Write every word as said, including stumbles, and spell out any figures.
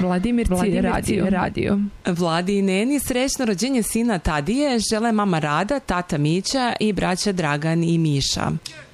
Vladimirci, Vladimirci radio. radio. Vladi i Neni srećno rođenje sina Tadije žele mama Rada, tata Mića i braća Dragan i Miša.